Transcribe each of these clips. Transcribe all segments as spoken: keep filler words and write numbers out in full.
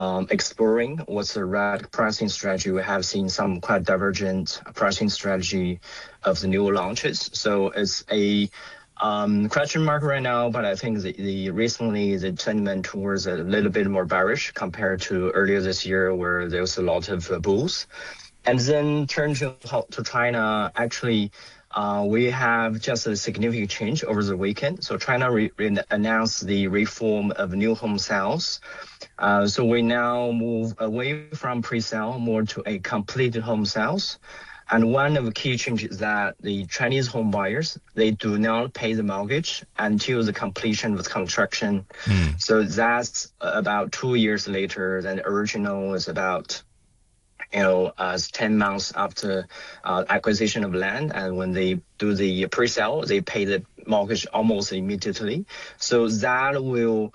um, exploring what's the right pricing strategy. We have seen some quite divergent pricing strategy of the new launches. So it's a um, question mark right now, but I think the, the recently the sentiment towards a little bit more bearish compared to earlier this year, where there was a lot of uh, bulls. And then turn to to China. Actually, uh, we have just a significant change over the weekend. So China re- re- announced the reform of new home sales. Uh, so we now move away from pre-sale more to a completed home sales. And one of the key changes is that the Chinese home buyers, they do not pay the mortgage until the completion of the construction. Mm. So that's about two years later than the original was about, you know, uh, ten months after uh, acquisition of land. And when they do the pre-sale, they pay the mortgage almost immediately. So that will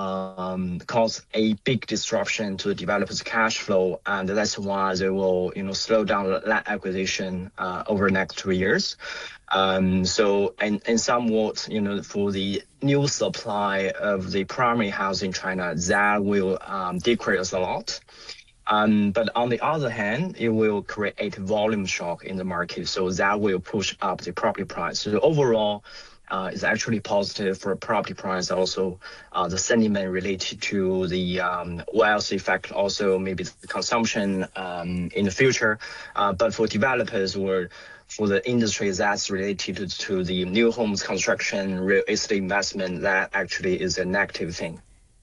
um, cause a big disruption to the developers' cash flow. And that's why they will, you know, slow down land acquisition uh, over the next two years. Um, so, and, and somewhat, you know, for the new supply of the primary house in China, that will um, decrease a lot. Um, but on the other hand, it will create volume shock in the market. So that will push up the property price. So overall, uh, it's actually positive for property price. Also, uh, the sentiment related to the um, wealth effect, also maybe the consumption um, in the future. Uh, but for developers or for the industry that's related to, to the new homes construction, real estate investment, that actually is a negative thing.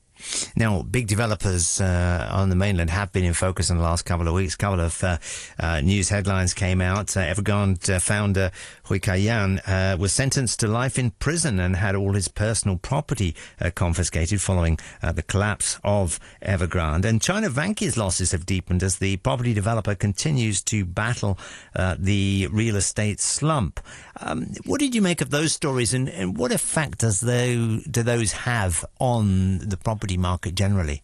Now, big developers uh, on the mainland have been in focus in the last couple of weeks. A couple of uh, uh, news headlines came out. Uh, Evergrande uh, founder Hui Ka-yan uh, was sentenced to life in prison and had all his personal property uh, confiscated following uh, the collapse of Evergrande. And China Vanke's losses have deepened as the property developer continues to battle uh, the real estate slump. Um, what did you make of those stories, and, and what effect does they, do those have on the property market generally?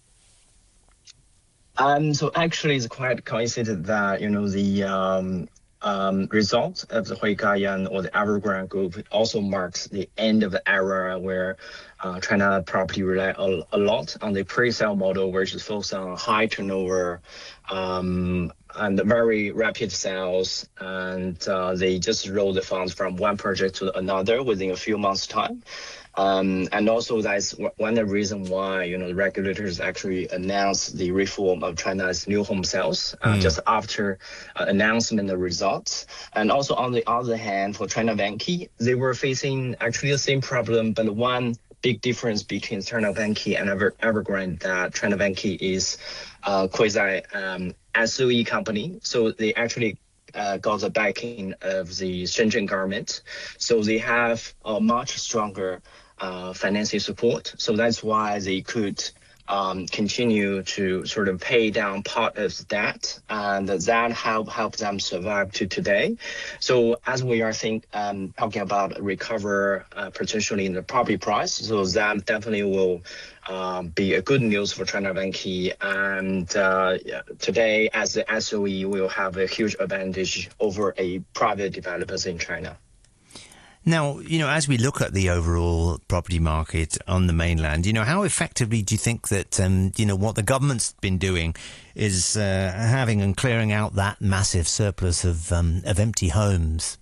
Um, so actually, it's quite coincident that, you know, the um, um, result of the Hui Ka-yan or the Evergrande Group also marks the end of the era where uh, China property rely a, a lot on the pre-sale model, which is focused on high turnover um, and very rapid sales. And uh, they just roll the funds from one project to another within a few months' time. Um, and also that's one of the reasons why, you know, the regulators actually announced the reform of China's new home sales uh, mm. just after uh, announcement of results. And also on the other hand, for China Vanke, they were facing actually the same problem, but one big difference between China Vanke and Ever- Evergrande that China Vanke is uh, quasi um, S O E company. So they actually Uh, got the backing of the Shenzhen government. So they have a much stronger uh, financing support. So that's why they could um, continue to sort of pay down part of the debt, and that help help them survive to today. So as we are think um, talking about recover uh, potentially in the property price, so that definitely will um, be a good news for China Vanke. And uh, today, as the S O E, will have a huge advantage over a private developers in China. Now, you know, as we look at the overall property market on the mainland, you know, how effectively do you think that, um, you know, what the government's been doing is uh, having and clearing out that massive surplus of um, of empty homes?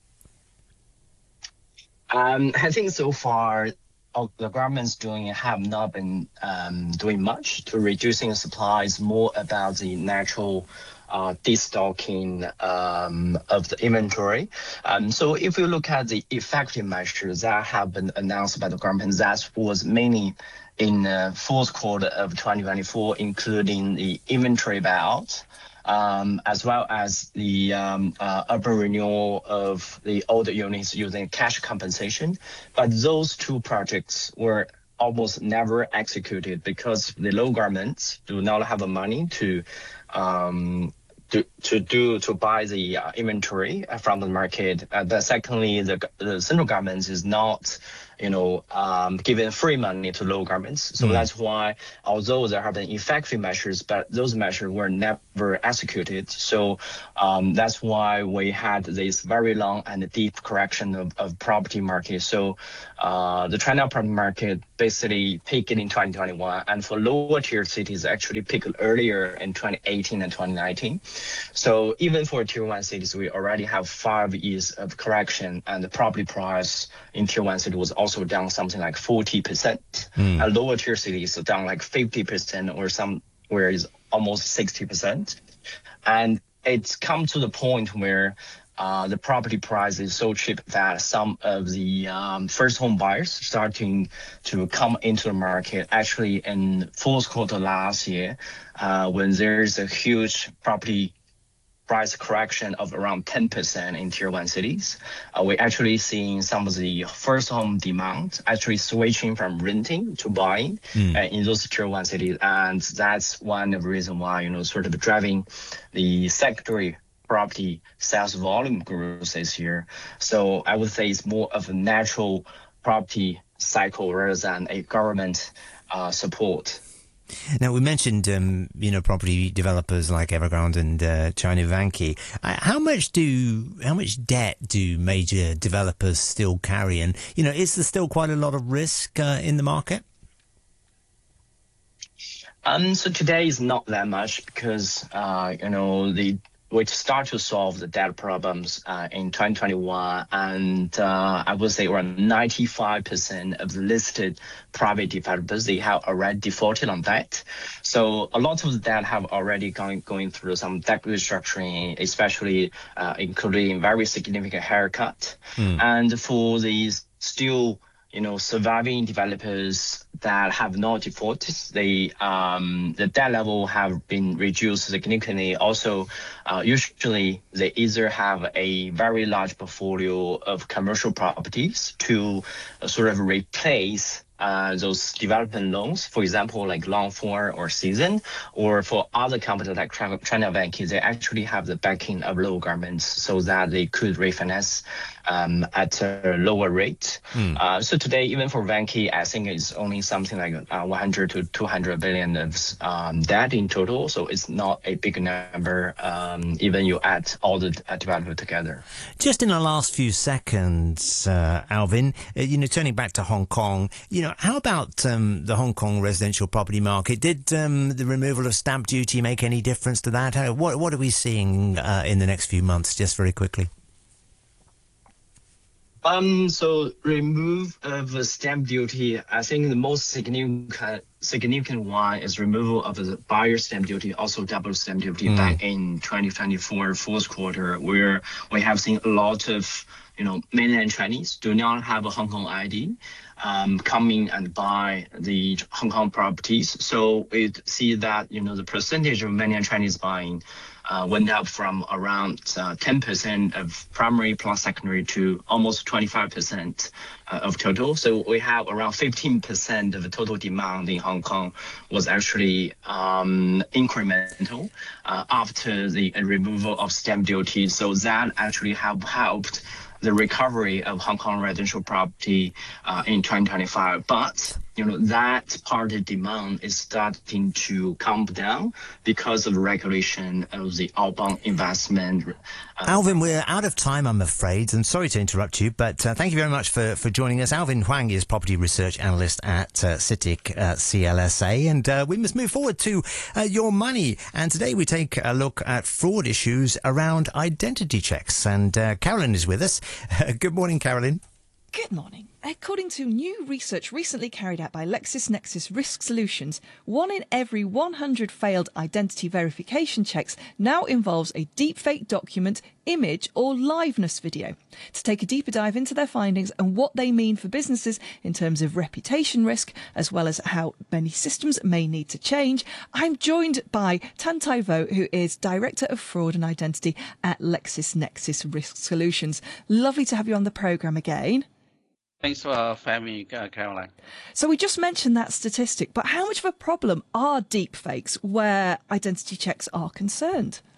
Um, I think so far, all the government's doing have not been um, doing much to reducing the supply. It's more about the natural Uh, destocking um, of the inventory. Um, so if you look at the effective measures that have been announced by the government, that was mainly in the fourth quarter of twenty twenty-four, including the inventory buyout, um, as well as the um, uh, urban renewal of the older units using cash compensation. But those two projects were almost never executed because the local governments do not have the money to um, to, to do to buy the uh, inventory from the market. Uh, but secondly, the, the central government is not you know, um, giving free money to local governments. So mm. that's why, although there have been effective measures, but those measures were never executed. So um, that's why we had this very long and deep correction of, of property market. So uh, the China property market basically peaked in twenty twenty-one, and for lower tier cities actually peaked earlier in twenty eighteen and twenty nineteen. So even for tier one cities, we already have five years of correction, and the property price in tier one city was also down something like forty percent. Mm. And lower tier cities down like fifty percent, or somewhere is almost sixty percent. And it's come to the point where Uh, the property price is so cheap that some of the um, first home buyers starting to come into the market. Actually, in fourth quarter last year, uh, when there's a huge property price correction of around ten percent in tier one cities, uh, we're actually seeing some of the first home demand actually switching from renting to buying mm. uh, in those tier one cities. And that's one of the reasons why, you know, sort of driving the secondary property sales volume growth this year. So I would say it's more of a natural property cycle rather than a government uh, support. Now, we mentioned, um, you know, property developers like Evergrande and uh, China Vanke. Uh, how much do, how much debt do major developers still carry? And, you know, is there still quite a lot of risk uh, in the market? Um, so today is not that much because, uh, you know, the we start to solve the debt problems uh, in twenty twenty-one, and uh, I would say around ninety-five percent of the listed private developers, they have already defaulted on debt. So a lot of the debt have already gone going through some debt restructuring, especially uh, including very significant haircut. Mm. And for these still, you know, surviving developers that have not defaulted, they um, the debt level have been reduced significantly. Also, uh, usually they either have a very large portfolio of commercial properties to uh, sort of replace Uh, those development loans, for example, like Longfor or Season, or for other companies like China Vanke, they actually have the backing of local governments so that they could refinance um, at a lower rate. Mm. Uh, so today, even for Vanke, I think it's only something like uh, one hundred to two hundred billion of um, debt in total. So it's not a big number, um, even you add all the uh, developers together. Just in the last few seconds, uh, Alvin, uh, you know, turning back to Hong Kong, you know, how about um, the Hong Kong residential property market? Did um, the removal of stamp duty make any difference to that? How, what, what are we seeing uh, in the next few months, just very quickly? Um, so remove of the stamp duty, I think the most significant significant one is removal of the buyer stamp duty, also double stamp duty mm. back in twenty twenty-four fourth quarter, where we have seen a lot of, you know, mainland Chinese do not have a Hong Kong I D um, coming and buy the Hong Kong properties. So we see that, you know, the percentage of mainland Chinese buying Uh, went up from around uh, ten percent of primary plus secondary to almost twenty-five percent uh, of total. So we have around fifteen percent of the total demand in Hong Kong was actually um, incremental uh, after the removal of stamp duty. So that actually have helped the recovery of Hong Kong residential property uh, in twenty twenty-five. But you know, that part of demand is starting to come down because of the regulation of the outbound investment. Uh, Alvin, we're out of time, I'm afraid, and sorry to interrupt you, but uh, thank you very much for, for joining us. Alvin Huang is Property Research Analyst at uh, CITIC uh, C L S A, and uh, we must move forward to uh, your money. And today we take a look at fraud issues around identity checks. And uh, Carolyn is with us. Good morning, Carolyn. Good morning. According to new research recently carried out by LexisNexis Risk Solutions, one in every one hundred failed identity verification checks now involves a deepfake document, image or liveness video. To take a deeper dive into their findings and what they mean for businesses in terms of reputation risk, as well as how many systems may need to change, I'm joined by Tan Tai Vo, who is Director of Fraud and Identity at LexisNexis Risk Solutions. Lovely to have you on the programme again. Thanks for having me, uh, Caroline. So we just mentioned that statistic, but how much of a problem are deepfakes where identity checks are concerned?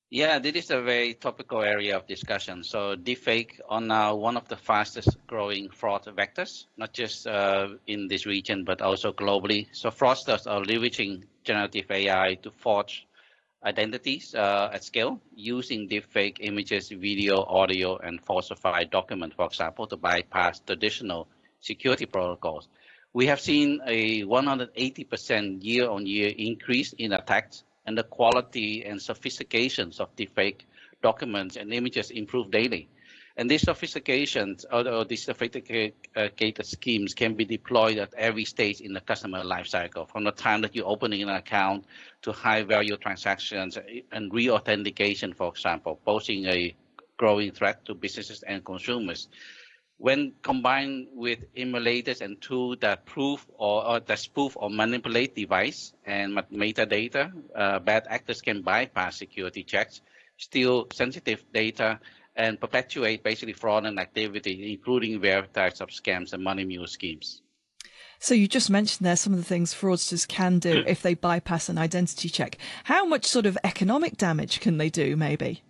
Yeah, this is a very topical area of discussion. So deepfake are now one of the fastest growing fraud vectors, not just uh, in this region, but also globally. So fraudsters are leveraging generative A I to forge identities uh, at scale using deepfake images, video, audio, and falsified documents, for example, to bypass traditional security protocols. We have seen a one hundred eighty percent year-on-year increase in attacks, and the quality and sophistications of deepfake documents and images improve daily. And these sophistications or, or these sophisticated schemes can be deployed at every stage in the customer lifecycle, from the time that you're opening an account to high-value transactions and re-authentication, for example, posing a growing threat to businesses and consumers. When combined with emulators and tools that prove or, or that spoof or manipulate device and metadata, uh, bad actors can bypass security checks, steal sensitive data, and perpetuate basically fraudulent activity, including various types of scams and money mule schemes. So you just mentioned there some of the things fraudsters can do if they bypass an identity check. How much sort of economic damage can they do, maybe?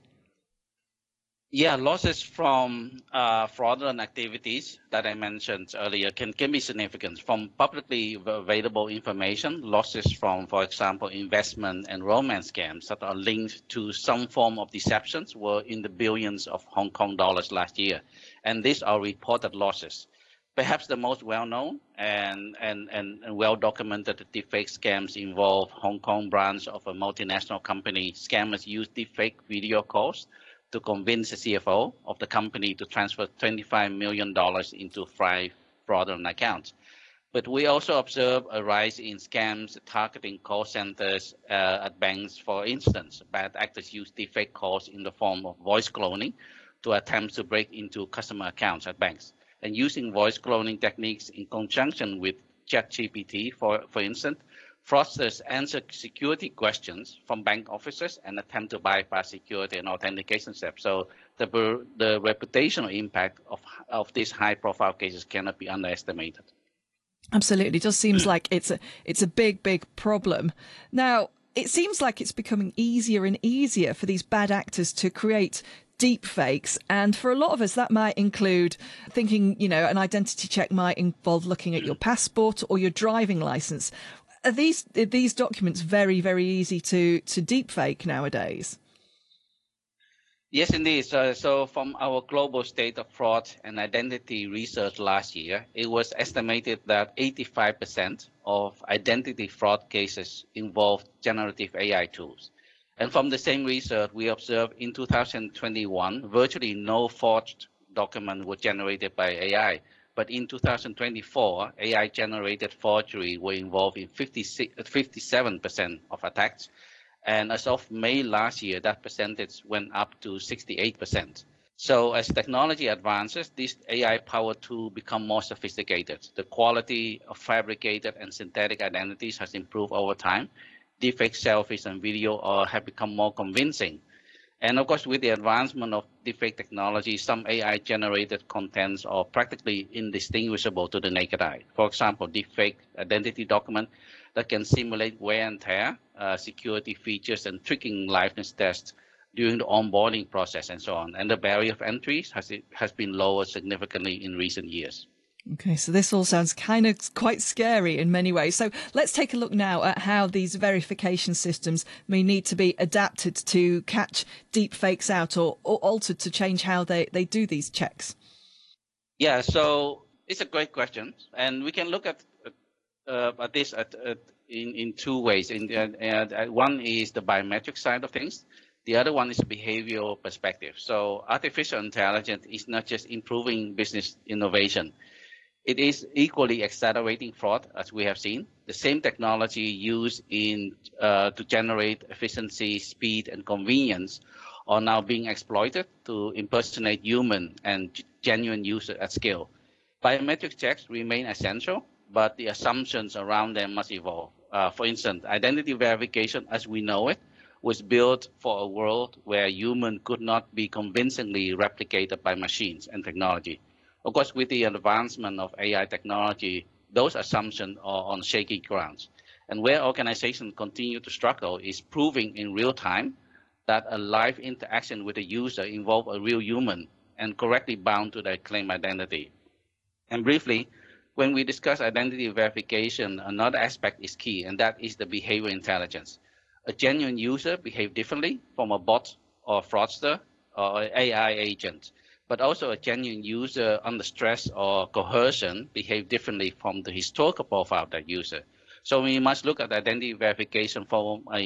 Yeah, losses from uh, fraudulent activities that I mentioned earlier can, can be significant. From publicly available information, losses from, for example, investment and romance scams that are linked to some form of deceptions were in the billions of Hong Kong dollars last year. And these are reported losses. Perhaps the most well-known and, and, and, and well-documented deepfake scams involve Hong Kong branch of a multinational company. Scammers use deepfake video calls to convince the C F O of the company to transfer twenty-five million dollars into five fraudulent accounts. But we also observe a rise in scams targeting call centers uh, at banks. For instance, bad actors use deepfake calls in the form of voice cloning to attempt to break into customer accounts at banks. And using voice cloning techniques in conjunction with ChatGPT, for, for instance, fraudsters answer security questions from bank officers and attempt to bypass security and authentication steps. So the, the reputational impact of, of these high-profile cases cannot be underestimated. Absolutely. It just seems like it's a, it's a big, big problem. Now, it seems like it's becoming easier and easier for these bad actors to create deep fakes. And for a lot of us, that might include thinking, you know, an identity check might involve looking at your passport or your driving license. Are these are these documents very, very easy to, to deepfake nowadays? Yes, indeed. So, so from our global state of fraud and identity research last year, it was estimated that eighty-five percent of identity fraud cases involved generative A I tools. And from the same research, we observed in two thousand twenty-one, virtually no forged documents were generated by A I. But in two thousand twenty-four, A I-generated forgery were involved in fifty-seven percent of attacks. And as of May last year, that percentage went up to sixty-eight percent. So as technology advances, these A I-powered tools become more sophisticated. The quality of fabricated and synthetic identities has improved over time. Deepfake selfies and video are, have become more convincing. And of course, with the advancement of deepfake technology, some A I-generated contents are practically indistinguishable to the naked eye. For example, deepfake identity document that can simulate wear and tear, uh, security features, and tricking liveness tests during the onboarding process, and so on. And the barrier of entry has, has been lowered significantly in recent years. Okay, so this all sounds kind of quite scary in many ways. So let's take a look now at how these verification systems may need to be adapted to catch deep fakes out, or, or altered to change how they, they do these checks. Yeah, so it's a great question. And we can look at, uh, at this at, at, in, in two ways. In, uh, uh, one is the biometric side of things. The other one is a behavioral perspective. So artificial intelligence is not just improving business innovation. It is equally accelerating fraud, as we have seen. The same technology used in uh, to generate efficiency, speed, and convenience are now being exploited to impersonate human and genuine user at scale. Biometric checks remain essential, but the assumptions around them must evolve. Uh, for instance, identity verification, as we know it, was built for a world where human could not be convincingly replicated by machines and technology. Of course, with the advancement of A I technology, those assumptions are on shaky grounds. And where organizations continue to struggle is proving in real time that a live interaction with a user involves a real human and correctly bound to their claim identity. And briefly, when we discuss identity verification, another aspect is key, and that is the behavior intelligence. A genuine user behaves differently from a bot or fraudster or A I agent, but also a genuine user under stress or coercion behaves differently from the historical profile of that user. So we must look at identity verification from a